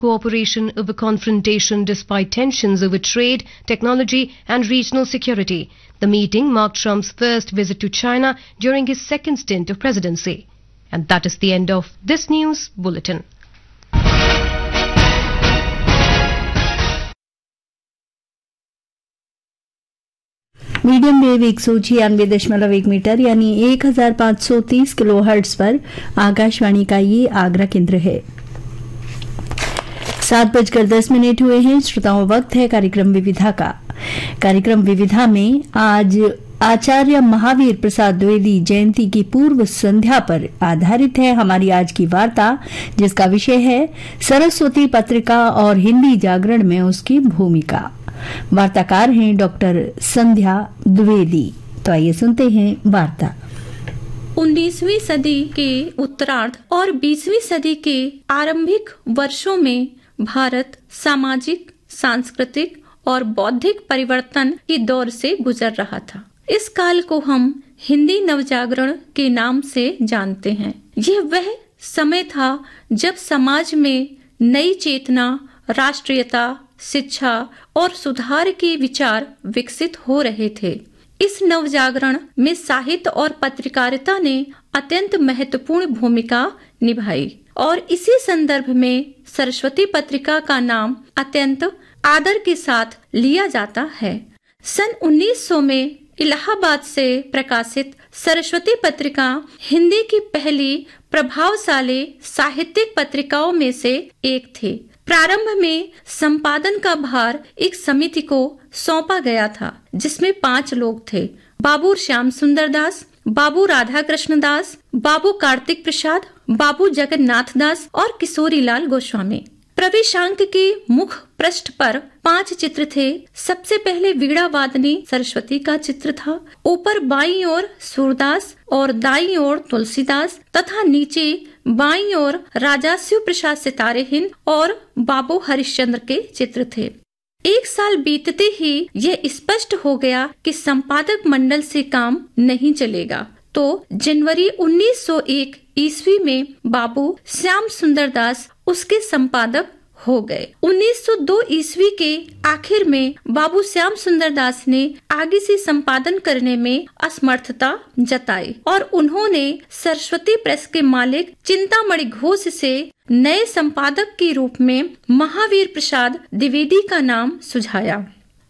cooperation over confrontation despite tensions over trade, technology and regional security. The meeting marked Trump's first visit to China during his second stint of presidency. And that is the end of this news bulletin. Medium wave 196.1 metre यानी 1530 kilohertz पर आकाशवाणी का ये आगरा केंद्र है। 7:10 हुए हैं। श्रोताओं, वक्त है कार्यक्रम विविधा का। कार्यक्रम विविधा में आज आचार्य महावीर प्रसाद द्विवेदी जयंती की पूर्व संध्या पर आधारित है हमारी आज की वार्ता, जिसका विषय है सरस्वती पत्रिका और हिंदी जागरण में उसकी भूमिका। वार्ताकार हैं डॉक्टर संध्या द्विवेदी। तो आइए सुनते हैं वार्ता। 19वीं सदी के उत्तरार्ध और 20वीं सदी के आरंभिक वर्षों में भारत सामाजिक, सांस्कृतिक और बौद्धिक परिवर्तन के दौर से गुजर रहा था। इस काल को हम हिंदी नवजागरण के नाम से जानते हैं। यह वह समय था जब समाज में नई चेतना, राष्ट्रीयता, शिक्षा और सुधार के विचार विकसित हो रहे थे। इस नवजागरण में साहित्य और पत्रकारिता ने अत्यंत महत्वपूर्ण भूमिका निभाई और इसी संदर्भ में सरस्वती पत्रिका का नाम अत्यंत आदर के साथ लिया जाता है। सन 1900 में इलाहाबाद से प्रकाशित सरस्वती पत्रिका हिंदी की पहली प्रभावशाली साहित्यिक पत्रिकाओं में से एक थी। प्रारंभ में संपादन का भार एक समिति को सौंपा गया था, जिसमें 5 लोग थे: बाबू श्याम सुंदर दास, बाबू राधा कृष्ण दास, बाबू कार्तिक प्रसाद, बाबू जगन्नाथ दास और किशोरीलाल गोस्वामी। प्रवेशांक के मुख पृष्ठ पर 5 चित्र थे। सबसे पहले वीणा वादनी सरस्वती का चित्र था। ऊपर बाईं ओर सूरदास और दाईं ओर तुलसीदास तथा नीचे बाईं ओर राजा शिव प्रसाद सितारेहीन और बाबू हरिश्चंद्र के चित्र थे। एक साल बीतते ही यह स्पष्ट हो गया कि संपादक मंडल से काम नहीं चलेगा, तो जनवरी 1901 ईस्वी में बाबू श्याम सुंदर दास उसके संपादक हो गए। 1902 ईस्वी के आखिर में बाबू श्याम सुंदर दास ने आगे से संपादन करने में असमर्थता जताई और उन्होंने सरस्वती प्रेस के मालिक चिंतामणि घोष से नए संपादक के रूप में महावीर प्रसाद द्विवेदी का नाम सुझाया।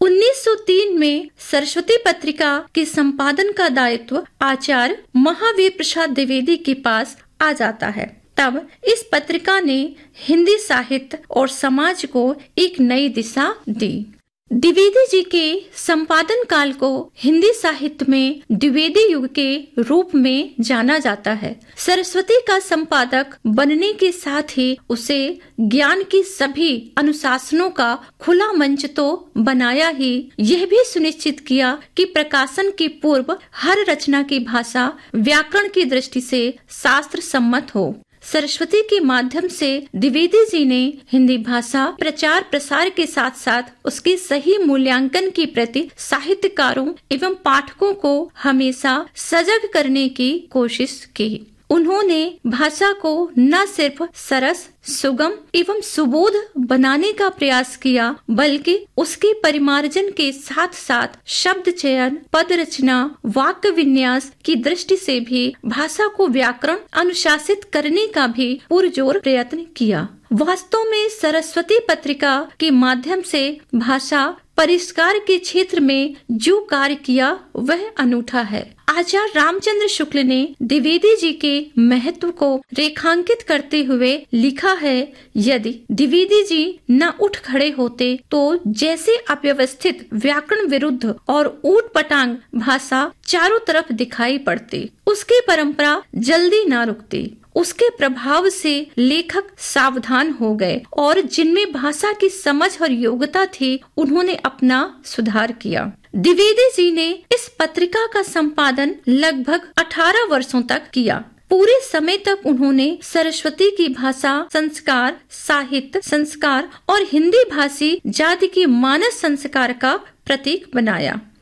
1903 में सरस्वती पत्रिका के संपादन का दायित्व आचार्य महावीर प्रसाद द्विवेदी के पास आ जाता है। तब इस पत्रिका ने हिंदी साहित्य और समाज को एक नई दिशा दी। द्विवेदी जी के संपादन काल को हिंदी साहित्य में द्विवेदी युग के रूप में जाना जाता है। सरस्वती का संपादक बनने के साथ ही उसे ज्ञान की सभी अनुशासनों का खुला मंच तो बनाया ही, यह भी सुनिश्चित किया कि प्रकाशन के पूर्व हर रचना की भाषा व्याकरण की दृष्टि से शास्त्र सम्मत हो। सरस्वती के माध्यम से द्विवेदी जी ने हिंदी भाषा प्रचार प्रसार के साथ साथ उसके सही मूल्यांकन के प्रति साहित्यकारों एवं पाठकों को हमेशा सजग करने की कोशिश की। उन्होंने भाषा को न सिर्फ सरस, सुगम एवं सुबोध बनाने का प्रयास किया, बल्कि उसके परिमार्जन के साथ साथ शब्द चयन, पद रचना, वाक्य विन्यास की दृष्टि से भी भाषा को व्याकरण अनुशासित करने का भी पुरजोर प्रयत्न किया। वास्तव में सरस्वती पत्रिका के माध्यम से भाषा परिष्कार के क्षेत्र में जो कार्य किया वह अनूठा है। आचार्य रामचंद्र शुक्ल ने द्विवेदी जी के महत्व को रेखांकित करते हुए लिखा है, यदि द्विवेदी जी न उठ खड़े होते तो जैसे अव्यवस्थित व्याकरण विरुद्ध और ऊट पटांग भाषा चारों तरफ दिखाई पड़ती, उसकी परंपरा जल्दी न रुकती। उसके प्रभाव से लेखक सावधान हो गए और जिनमें भाषा की समझ और योग्यता थी उन्होंने अपना सुधार किया। द्विवेदी जी ने इस पत्रिका का संपादन लगभग 18 वर्षों तक किया। पूरे समय तक उन्होंने सरस्वती की भाषा, संस्कार, साहित्य, संस्कार और हिंदी भाषी जाति के मानस संस्कार का प्रतीक बनाया।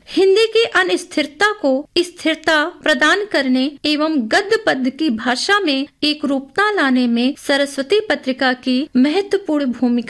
हिंदी की अस्थिरता को स्थिरता प्रदान करने एवं गद्य पद्य की भाषा में एक रूपता लाने में सरस्वती पत्रिका की महत्वपूर्ण भूमिका